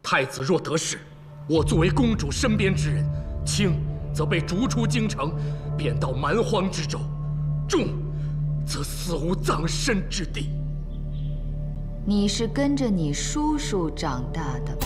太子若得势，我作为公主身边之人，轻则被逐出京城，贬到蛮荒之州；重则死无葬身之地。 你是跟着你叔叔长大的吧？